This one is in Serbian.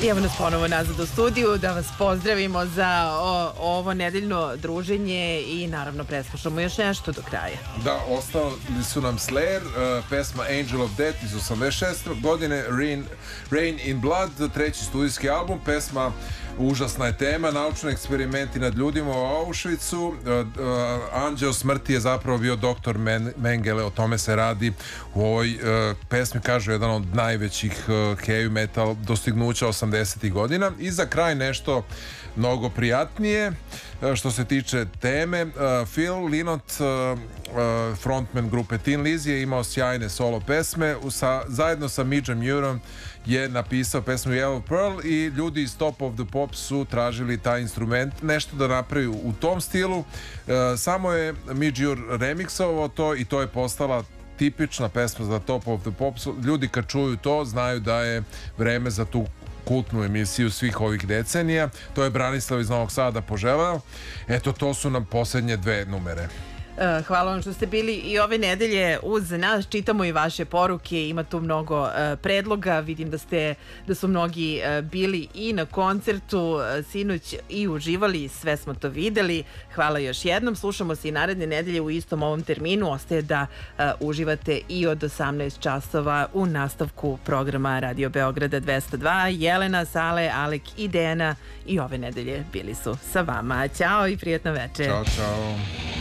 I evo nas ponovo nazad u studiju da vas pozdravimo za ovo nedeljno druženje i naravno preslušamo još nešto do kraja. Da, ostali su nam Slayer, pesma Angel of Death iz 86. godine, Rain in Blood, treći studijski album, pesma užasna je tema, naučni eksperimenti nad ljudima u Auschwitzu. Anđeo smrti je zapravo bio doktor Mengele, o tome se radi u ovoj pesmi, kažu jedan od najvećih heavy metal dostignuća 80. godina. I za kraj nešto mnogo prijatnije što se tiče teme. Phil Lynott, frontman grupe Tin Lizzy, je imao sjajne solo pesme. Zajedno sa Midgem Murom je napisao pesmu Yellow Pearl i ljudi iz Top of the Pops su tražili taj instrument, nešto da napravi u tom stilu. Samo je Midge remixovao to i to je postala tipična pesma za Top of the Pops. Ljudi kad čuju to znaju da je vreme za tu kultnu emisiju svih ovih decenija. To je Branislav iz Novog Sada poželeo. Eto, to su nam posljednje dve numere. Hvala vam što ste bili i ove nedelje uz nas. Čitamo i vaše poruke, ima tu mnogo predloga. Vidim da su mnogi bili i na koncertu sinoć i uživali, sve smo to videli. Hvala još jednom. Slušamo se i naredne nedelje u istom ovom terminu. Ostaje da uživate i od 18 časova u nastavku programa Radio Beograda 202. Jelena, Sale, Alek i Dejana i ove nedelje bili su sa vama. Ćao i prijatno večer. Ćao, čao.